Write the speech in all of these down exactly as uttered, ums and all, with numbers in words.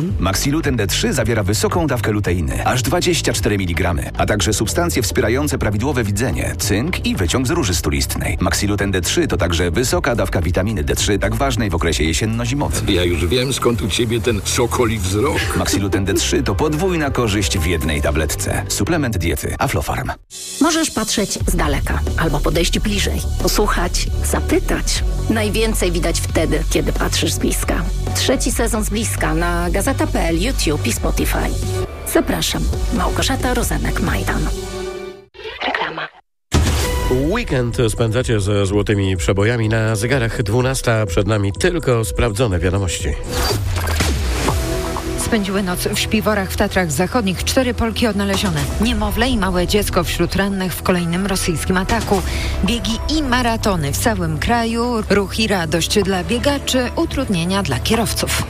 tam? Maxiluten D trzy zawiera wysoką dawkę luteiny, aż dwadzieścia cztery miligramy, a także substancje wspierające prawidłowe widzenie, cynk i wyciąg z róży stulistnej. Maxiluten D trzy to także wysoka dawka witaminy D trzy, tak ważnej w okresie jesienno-zimowym. Ja już wiem, skąd u ciebie ten sokoli wzrok. Maxiluten D trzy to podwójna korzyść w jednej tabletce. Suplement diety Aflofarm. Możesz patrzeć z daleka albo podejść bliżej, posłuchać, zapytać. Najwięcej widać wtedy, kiedy patrzysz z bliska. Trzeci sezon z bliska na gazeta kropka pe el, YouTube i Spotify. Zapraszam. Małgorzata Rozenek-Majdan. Reklama. Weekend spędzacie ze złotymi przebojami. Na zegarach dwunasta, przed nami tylko sprawdzone wiadomości. Spędziły noc w śpiworach w Tatrach Zachodnich cztery Polki odnalezione. Niemowlę i małe dziecko wśród rannych w kolejnym rosyjskim ataku. Biegi i maratony w całym kraju. Ruch i radość dla biegaczy, utrudnienia dla kierowców.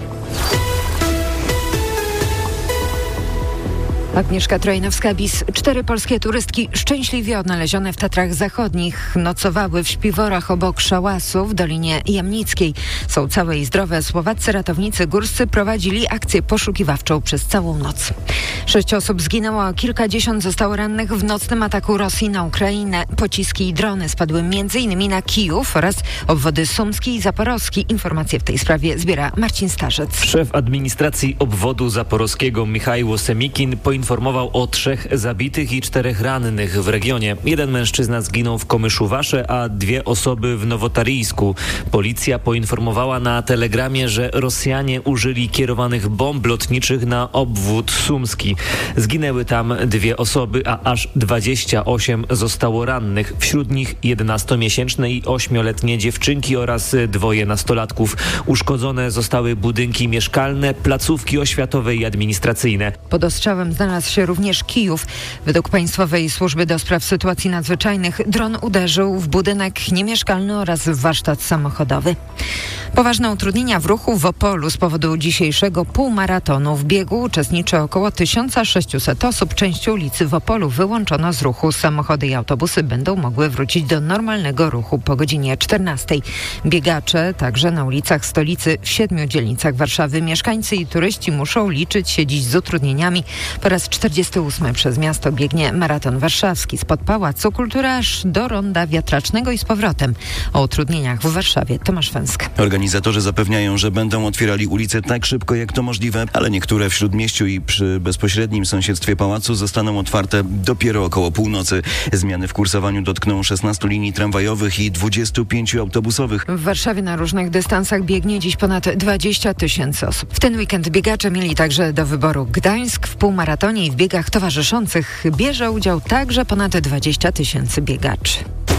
Agnieszka Trojnowska-Bis. Cztery polskie turystki szczęśliwie odnalezione w Tatrach Zachodnich nocowały w śpiworach obok Szałasu w Dolinie Jamnickiej. Są całe i zdrowe. Słowaccy ratownicy górscy prowadzili akcję poszukiwawczą przez całą noc. Sześć osób zginęło, a kilkadziesiąt zostało rannych w nocnym ataku Rosji na Ukrainę. Pociski i drony spadły między innymi na Kijów oraz obwody Sumski i Zaporowski. Informacje w tej sprawie zbiera Marcin Starzec. Szef administracji obwodu zaporowskiego Michajło Semikin poinformował o trzech zabitych i czterech rannych w regionie. Jeden mężczyzna zginął w Komyszu-Wasze, a dwie osoby w Nowotarijsku. Policja poinformowała na telegramie, że Rosjanie użyli kierowanych bomb lotniczych na obwód sumski. Zginęły tam dwie osoby, a aż dwadzieścia osiem zostało rannych. Wśród nich jedenastomiesięczne i ośmioletnie dziewczynki oraz dwoje nastolatków. Uszkodzone zostały budynki mieszkalne, placówki oświatowe i administracyjne. Pod ostrzałem znalazł się również Kijów. Według Państwowej Służby do Spraw Sytuacji Nadzwyczajnych dron uderzył w budynek niemieszkalny oraz w warsztat samochodowy. Poważne utrudnienia w ruchu w Opolu z powodu dzisiejszego półmaratonu. W biegu uczestniczy około tysiąc sześćset osób. Część ulicy w Opolu wyłączono z ruchu. Samochody i autobusy będą mogły wrócić do normalnego ruchu po godzinie czternastej. Biegacze także na ulicach stolicy w siedmiu dzielnicach Warszawy. Mieszkańcy i turyści muszą liczyć się dziś z utrudnieniami. Po raz czterdziesty ósmy przez miasto biegnie maraton warszawski spod Pałacu Kultury aż do Ronda Wiatracznego i z powrotem. O utrudnieniach w Warszawie Tomasz Węsk. Organizatorzy zapewniają, że będą otwierali ulice tak szybko, jak to możliwe, ale niektóre w Śródmieściu i przy bezpośrednim sąsiedztwie pałacu zostaną otwarte dopiero około północy. Zmiany w kursowaniu dotkną szesnastu linii tramwajowych i dwudziestu pięciu autobusowych. W Warszawie na różnych dystansach biegnie dziś ponad dwadzieścia tysięcy osób. W ten weekend biegacze mieli także do wyboru Gdańsk. W półmaratonie i w biegach towarzyszących bierze udział także ponad dwadzieścia tysięcy biegaczy.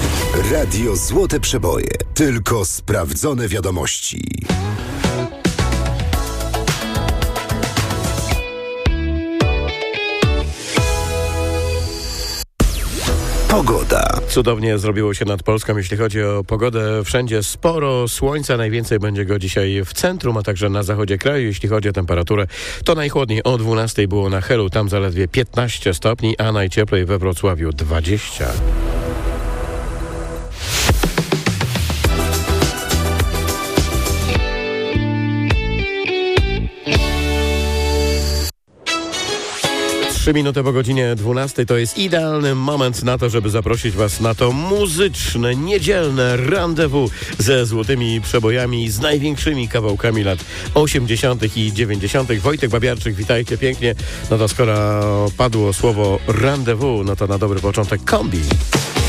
Radio Złote Przeboje. Tylko sprawdzone wiadomości. Pogoda. Cudownie zrobiło się nad Polską, jeśli chodzi o pogodę. Wszędzie sporo słońca, najwięcej będzie go dzisiaj w centrum, a także na zachodzie kraju. Jeśli chodzi o temperaturę, to najchłodniej o dwunastej było na Helu, tam zaledwie piętnaście stopni, a najcieplej we Wrocławiu dwadzieścia. Trzy minuty po godzinie dwunastej to jest idealny moment na to, żeby zaprosić Was na to muzyczne, niedzielne rendezvous ze złotymi przebojami, z największymi kawałkami lat osiemdziesiątych i dziewięćdziesiątych. Wojtek Babiarczyk, witajcie pięknie. No to skoro padło słowo rendezvous, no to na dobry początek kombi.